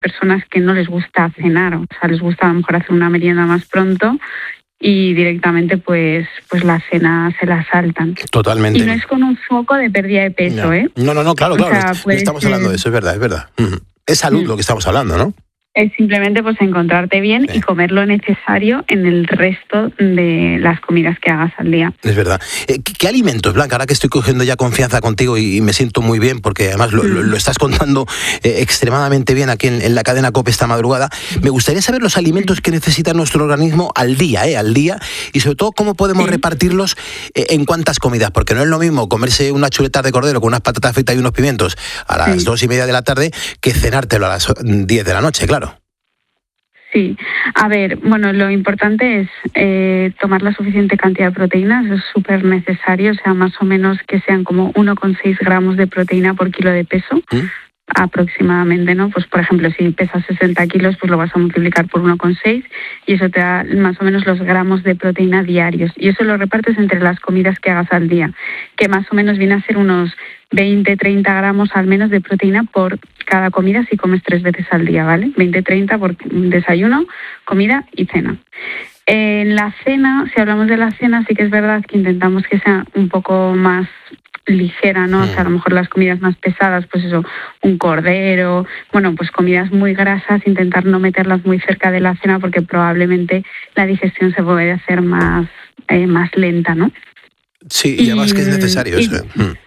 personas que no les gusta cenar, o sea, les gusta a lo mejor hacer una merienda más pronto y directamente pues la cena se la saltan. Totalmente. Y no es con un foco de pérdida de peso, No. ¿eh? No, claro, O sea, no estamos hablando de eso, es verdad. Es salud lo que estamos hablando, ¿no? Es simplemente pues encontrarte bien y comer lo necesario en el resto de las comidas que hagas al día. Es verdad. ¿Qué alimentos, Blanca? Ahora que estoy cogiendo ya confianza contigo y me siento muy bien, porque además lo estás contando extremadamente bien aquí en la cadena COPE esta madrugada, me gustaría saber los alimentos que necesita nuestro organismo al día, y sobre todo cómo podemos repartirlos en cuántas comidas, porque no es lo mismo comerse unas chuletas de cordero con unas patatas fritas y unos pimientos a las 2:30 de la tarde que cenártelo a las 10 de la noche, claro. Sí, a ver, bueno, lo importante es tomar la suficiente cantidad de proteínas, es súper necesario, o sea, más o menos que sean como 1,6 gramos de proteína por kilo de peso, aproximadamente, ¿no? Pues, por ejemplo, si pesas 60 kilos, pues lo vas a multiplicar por 1,6 y eso te da más o menos los gramos de proteína diarios. Y eso lo repartes entre las comidas que hagas al día, que más o menos viene a ser unos 20-30 gramos al menos de proteína por cada comida si comes 3 veces al día, ¿vale? 20-30 por desayuno, comida y cena. En la cena, si hablamos de la cena, sí que es verdad que intentamos que sea un poco más ligera, ¿no? O sea, a lo mejor las comidas más pesadas, pues eso, un cordero, bueno, pues comidas muy grasas, intentar no meterlas muy cerca de la cena porque probablemente la digestión se puede hacer más lenta, ¿no? Sí, y además que es necesario eso.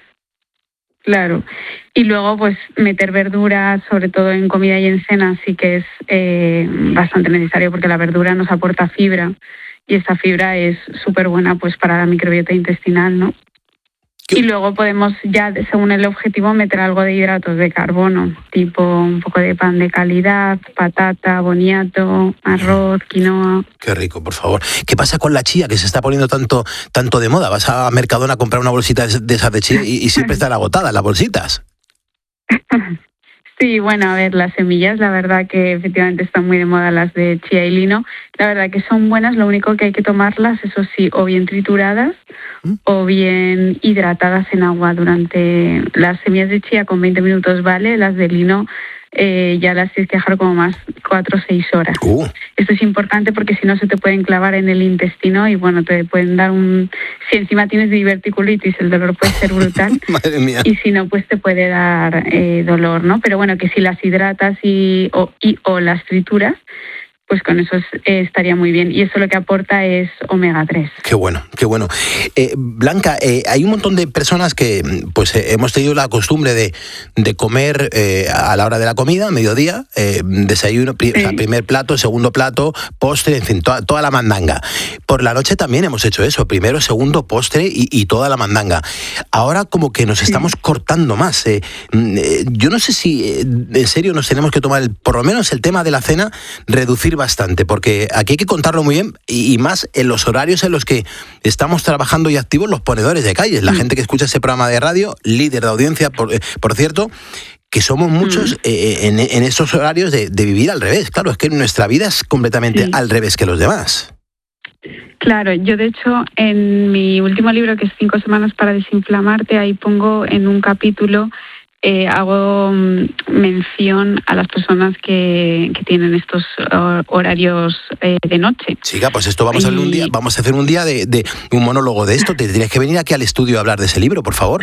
Claro. Y luego, pues, meter verduras, sobre todo en comida y en cena, sí que es bastante necesario porque la verdura nos aporta fibra y esta fibra es súper buena pues para la microbiota intestinal, ¿no? Y luego podemos ya, según el objetivo, meter algo de hidratos de carbono, tipo un poco de pan de calidad, patata, boniato, arroz, quinoa. Qué rico, por favor. ¿Qué pasa con la chía, que se está poniendo tanto de moda? Vas a Mercadona a comprar una bolsita de esas de chía y siempre están agotadas las bolsitas. Sí, bueno, a ver, las semillas, la verdad que efectivamente están muy de moda las de chía y lino. La verdad que son buenas, lo único que hay que tomarlas, eso sí, o bien trituradas o bien hidratadas en agua durante... Las semillas de chía con 20 minutos vale, las de lino ya las tienes que dejar como más 4 o 6 horas. Esto es importante porque si no se te pueden clavar en el intestino y bueno, te pueden dar si encima tienes diverticulitis, el dolor puede ser brutal. Madre mía. Y si no, pues te puede dar dolor, ¿no? Pero bueno, que si las hidratas o las trituras, pues con eso estaría muy bien. Y eso lo que aporta es omega 3. Qué bueno, qué bueno. Blanca, hay un montón de personas que pues hemos tenido la costumbre de comer a la hora de la comida, mediodía, desayuno, o sea, primer plato, segundo plato, postre, en fin, toda la mandanga. Por la noche también hemos hecho eso, primero, segundo, postre y toda la mandanga. Ahora como que nos estamos cortando más. Yo no sé si en serio nos tenemos que tomar, por lo menos el tema de la cena, reducir bastante, porque aquí hay que contarlo muy bien y más en los horarios en los que estamos trabajando y activos los ponedores de calles, la gente que escucha ese programa de radio, líder de audiencia, por cierto, que somos muchos en esos horarios de vivir al revés. Claro, es que nuestra vida es completamente al revés que los demás. Claro, yo de hecho en mi último libro, que es 5 semanas para desinflamarte, ahí pongo en un capítulo hago mención a las personas que tienen estos horarios de noche. Chica, pues esto vamos a hacer un día de un monólogo de esto. Te tienes que venir aquí al estudio a hablar de ese libro, por favor.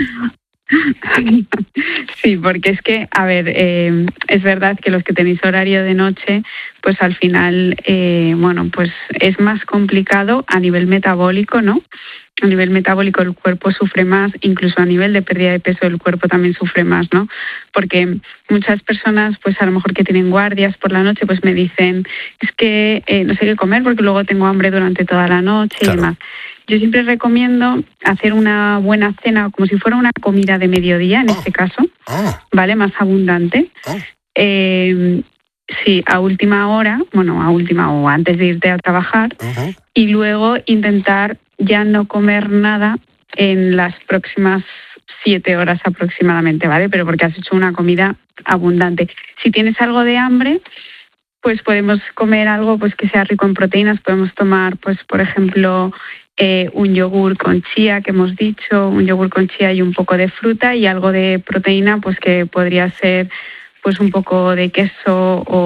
Sí, porque es que, a ver, es verdad que los que tenéis horario de noche, pues al final, bueno, pues es más complicado a nivel metabólico, ¿no? A nivel metabólico el cuerpo sufre más, incluso a nivel de pérdida de peso el cuerpo también sufre más, ¿no? Porque muchas personas, pues a lo mejor que tienen guardias por la noche, pues me dicen, es que no sé qué comer porque luego tengo hambre durante toda la noche y demás. Yo siempre recomiendo hacer una buena cena, como si fuera una comida de mediodía, en este caso, ¿vale? Más abundante. Sí, a última hora, bueno, o antes de irte a trabajar, y luego intentar ya no comer nada en las próximas 7 horas aproximadamente, ¿vale? Pero porque has hecho una comida abundante. Si tienes algo de hambre, pues podemos comer algo pues que sea rico en proteínas. Podemos tomar, pues por ejemplo, un yogur con chía, que hemos dicho, un yogur con chía y un poco de fruta y algo de proteína, pues que podría ser pues un poco de queso o